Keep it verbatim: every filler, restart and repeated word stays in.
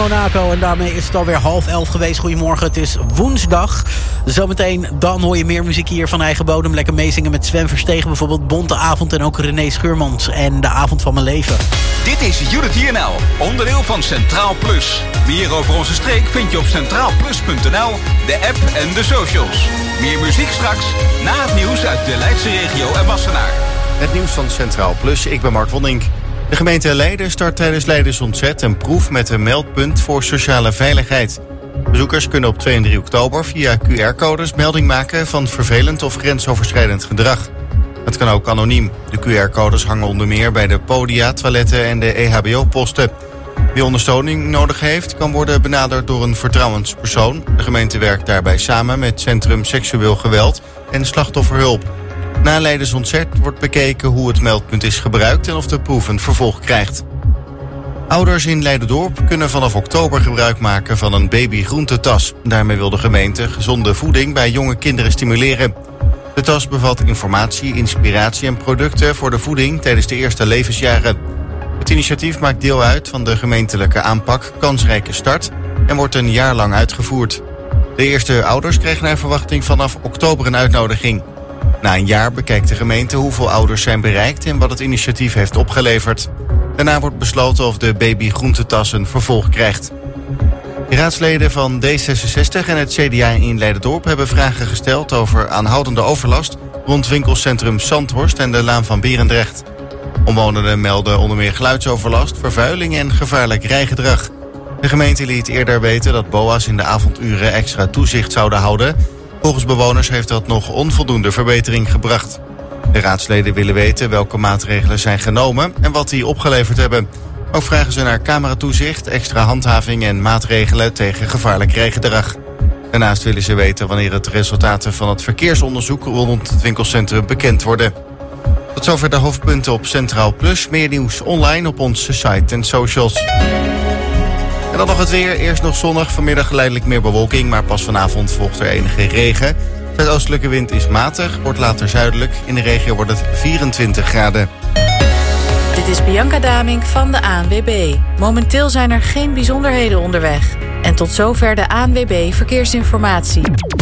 Monaco. En daarmee is het alweer half elf geweest. Goedemorgen, het is woensdag. Zometeen dan hoor je meer muziek hier van eigen bodem. Lekker meezingen met Sven Verstegen. Bijvoorbeeld Bonte Avond en ook René Schuurmans. En De Avond van Mijn Leven. Dit is Unity N L, onderdeel van Centraal Plus. Meer over onze streek vind je op centraal plus punt n l, de app en de socials. Meer muziek straks, na het nieuws uit de Leidse regio en Wassenaar. Het nieuws van Centraal Plus, ik ben Mark Wondink. De gemeente Leiden start tijdens Leidens Ontzet een proef met een meldpunt voor sociale veiligheid. Bezoekers kunnen op twee en drie oktober via Q R-codes melding maken van vervelend of grensoverschrijdend gedrag. Het kan ook anoniem. De Q R-codes hangen onder meer bij de podia, toiletten en de E H B O-posten. Wie ondersteuning nodig heeft, kan worden benaderd door een vertrouwenspersoon. De gemeente werkt daarbij samen met Centrum Seksueel Geweld en Slachtofferhulp. Na Leidens Ontzet wordt bekeken hoe het meldpunt is gebruikt en of de proef een vervolg krijgt. Ouders in Leiderdorp kunnen vanaf oktober gebruik maken van een babygroentetas. Daarmee wil de gemeente gezonde voeding bij jonge kinderen stimuleren. De tas bevat informatie, inspiratie en producten voor de voeding tijdens de eerste levensjaren. Het initiatief maakt deel uit van de gemeentelijke aanpak Kansrijke Start en wordt een jaar lang uitgevoerd. De eerste ouders kregen naar verwachting vanaf oktober een uitnodiging. Na een jaar bekijkt de gemeente hoeveel ouders zijn bereikt en wat het initiatief heeft opgeleverd. Daarna wordt besloten of de babygroentetas een vervolg krijgt. De raadsleden van D zesenzestig en het C D A in Leiderdorp hebben vragen gesteld over aanhoudende overlast rond winkelcentrum Zandhorst en de Laan van Berendrecht. Omwonenden melden onder meer geluidsoverlast, vervuiling en gevaarlijk rijgedrag. De gemeente liet eerder weten dat B O A's in de avonduren extra toezicht zouden houden. Volgens bewoners heeft dat nog onvoldoende verbetering gebracht. De raadsleden willen weten welke maatregelen zijn genomen en wat die opgeleverd hebben. Ook vragen ze naar cameratoezicht, extra handhaving en maatregelen tegen gevaarlijk rijgedrag. Daarnaast willen ze weten wanneer het resultaten van het verkeersonderzoek rond het winkelcentrum bekend worden. Tot zover de hoofdpunten op Centraal Plus. Meer nieuws online op onze site en socials. En dan nog het weer. Eerst nog zonnig, vanmiddag geleidelijk meer bewolking, maar pas vanavond volgt er enige regen. De oostelijke wind is matig, wordt later zuidelijk. In de regio wordt het vierentwintig graden. Dit is Bianca Damink van de A N W B. Momenteel zijn er geen bijzonderheden onderweg. En tot zover de A N W B Verkeersinformatie.